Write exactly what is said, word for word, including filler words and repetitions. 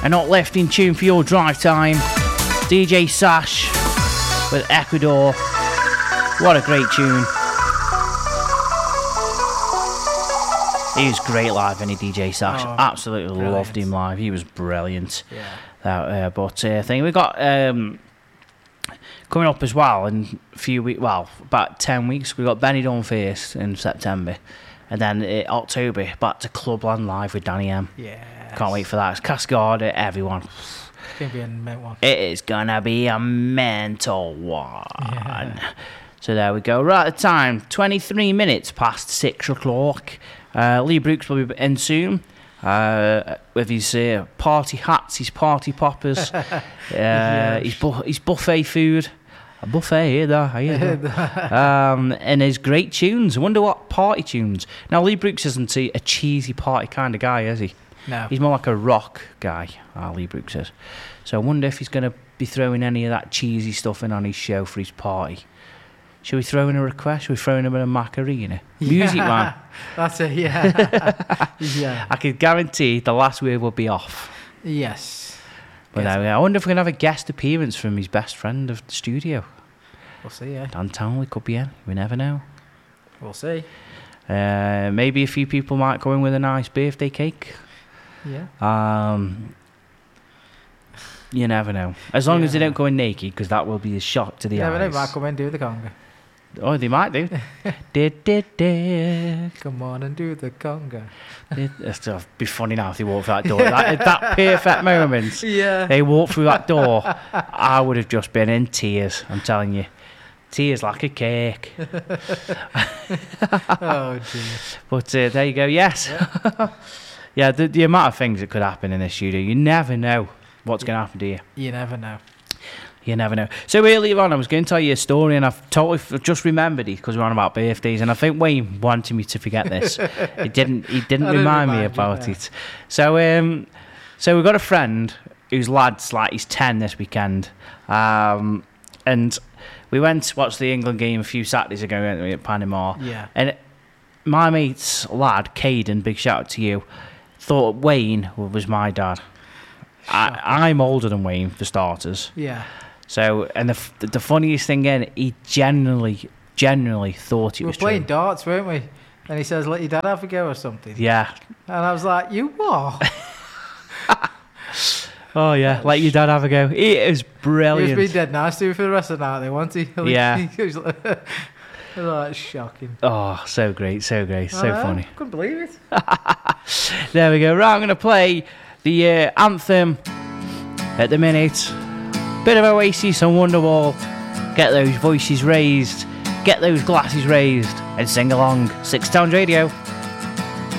An uplifting tune for your drive time. D J Sash with Ecuador. What a great tune. He was great live, any D J Sash. Oh, Absolutely brilliant. loved him live. He was brilliant. Yeah. That, uh, but uh, I think we got um, coming up as well in a few weeks. Well, about ten weeks. We got Benidorm first in September, and then uh, October back to Clubland live with Danny M. Yeah. Can't wait for that. It's Cascada, everyone. It's gonna be a mint one. It is gonna be a mental one. Yeah. So there we go. Right at the time, twenty-three minutes past six o'clock. Uh, Lee Brooks will be in soon uh, with his uh, party hats, his party poppers, uh, Yeah. his, bu- his buffet food. A buffet here, there, here, um, and his great tunes. I wonder what party tunes. Now, Lee Brooks isn't a, a cheesy party kind of guy, is he? No. He's more like a rock guy, uh, Lee Brooks is. So I wonder if he's going to be throwing any of that cheesy stuff in on his show for his party. Should we throw in a request? Should we throw in a bit of Macarena? Music, Yeah. man. That's it, yeah. Yeah. I could guarantee the last word will be off. Yes. But Yes. anyway, I wonder if we're going to have a guest appearance from his best friend of the studio. We'll see, yeah. Dan Townley could be in. We never know. We'll see. Uh, maybe a few people might go in with a nice birthday cake. Yeah. Um, you never know. As long as they Yeah. don't go in naked, because that will be a shock to the You never know, eyes. might come in and do the conga. Oh, they might do. Did, did, did. Come on and do the conga. It'll be funny now if they walk through that door. That, that perfect moment. Yeah. They walk through that door, I would have just been in tears, I'm telling you. Tears like a cake. Oh, dear. But uh, there you go, yes. Yeah, yeah the, the amount of things that could happen in this studio, you never know what's going to happen to you. You never know. You never know. So earlier on, I was going to tell you a story, and I've totally f- just remembered it because we're on about birthdays, and I think Wayne wanted me to forget this. he didn't. He didn't I didn't remind me remind you, about no. it. So, um, so we've got a friend whose lad's like he's ten this weekend, um, and we went to watch the England game a few Saturdays ago, weren't we, at Panama. Yeah. And my mate's lad, Caden, big shout out to you, thought Wayne was my dad. I, I'm older than Wayne for starters. Yeah. So, and the f- the funniest thing again, he genuinely, genuinely thought it We were was playing true. darts, weren't we? And he says, let your dad have a go or something. Yeah. And I was like, you what? Oh yeah, let your dad have a go. It was He brilliant. was being dead nice to me for the rest of the night, they wanted. Yeah. He was like, it was like, shocking. Oh, so great, so great, so I know, funny. Couldn't believe it. There we go. Right, I'm going to play the uh, anthem at the minute. Bit of Oasis on Wonderwall. Get those voices raised, get those glasses raised, and sing along. Six Towns Radio.